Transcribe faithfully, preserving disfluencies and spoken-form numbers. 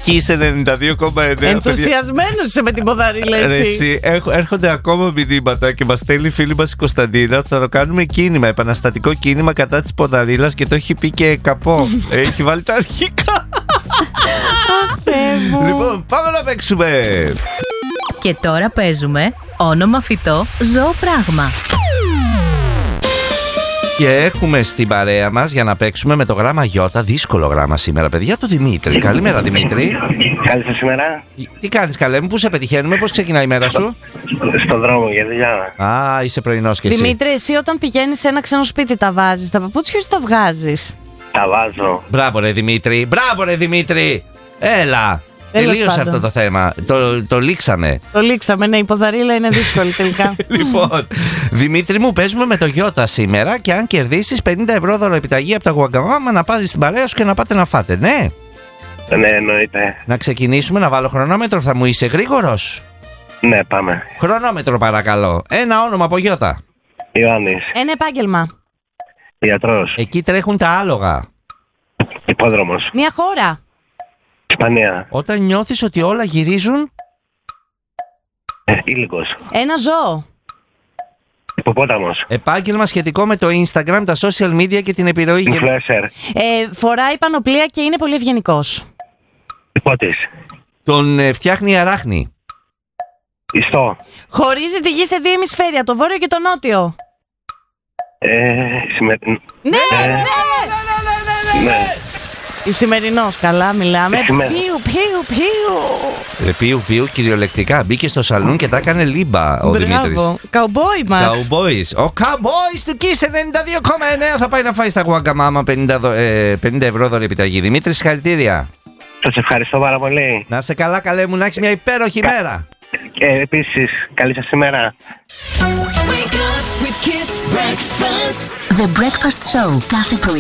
Kiss ενενήντα δύο κόμμα εννέα. Ενθουσιασμένος είσαι με την ποδαρίλα, εσύ. Έρχονται ακόμα μηνύματα και μας στέλνει η φίλη μας η Κωνσταντίνα. Θα το κάνουμε κίνημα, επαναστατικό κίνημα κατά της ποδαρίλας και το έχει πει και καπό. Έχει βάλει τα αρχικά. Λοιπόν, πάμε να παίξουμε. Και τώρα παίζουμε όνομα φυτό, ζώο πράγμα. Και έχουμε στην παρέα μας για να παίξουμε με το γράμμα Ι, δύσκολο γράμμα σήμερα, παιδιά, το Δημήτρη. Καλημέρα, Δημήτρη. Καλή σας ημέρα. Τι κάνεις, καλέ μου, πού σε πετυχαίνουμε, πώς ξεκινάει η μέρα σου? Στον δρόμο για δουλειά. Α, είσαι πρωινός κι εσύ. Δημήτρη, εσύ όταν πηγαίνεις σε ένα ξένο σπίτι τα βάζεις, τα παπούτσια σου τα βγάζεις? Τα βάζω. Μπράβο ρε Δημήτρη, μπράβο ρε Δημήτρη. Έλα. Τελείωσε πάντων αυτό το θέμα. Το, το λήξαμε. Το λήξαμε, ναι, η ποδαρίλα είναι δύσκολη τελικά. Λοιπόν, Δημήτρη μου, παίζουμε με το Γιώτα σήμερα και αν κερδίσεις πενήντα ευρώ δωροεπιταγή από τα Γουαγκαμάμα να πάρεις την παρέα σου και να πάτε να φάτε, ναι. Ναι, εννοείται. Να ξεκινήσουμε, να βάλω χρονόμετρο, θα μου είσαι γρήγορος? Ναι, πάμε. Χρονόμετρο παρακαλώ. Ένα όνομα από Γιώτα. Ιωάννης. Ένα επάγγελμα. Ιατρός. Εκεί τρέχουν τα άλογα. Υπόδρομος. Μια χώρα. Ισπανία. Όταν νιώθεις ότι όλα γυρίζουν. Ε, ήλικος. Ένα ζώο. Υποπόταμος. Επάγγελμα σχετικό με το Instagram, τα social media και την επιρροή. Influencer. Ε, φοράει πανοπλία και είναι πολύ ευγενικός. Υπότης. Τον ε, φτιάχνει η αράχνη. Ιστό. Χωρίζει τη γη σε δύο ημισφαίρια, το βόρειο και το νότιο. Ε, συμμε... Ναι, Ε, ναι, ναι. Η σημερινός, καλά μιλάμε. Σημερι- Πιου, πιου, πιου. Ε, Πιου, πιου, κυριολεκτικά. Μπήκε στο σαλούν και τα έκανε λίμπα ο Δημήτρης. Μπράβο, καουμπόι μας. Καουμπόις. Ο καουμπόις του Kiss ενενήντα δύο κόμμα εννέα θα πάει να φάει στα Γουαγκαμάμα πενήντα, δο- ε, πενήντα ευρώ δωρεπιταγή. Δημήτρη, συγχαρητήρια. Σας ευχαριστώ πάρα πολύ. Να σε καλά, καλέ μου, να έχεις μια υπέροχη μέρα. Ε, επίσης, καλή σας ημέρα. The Breakfast Show κάθε πρωί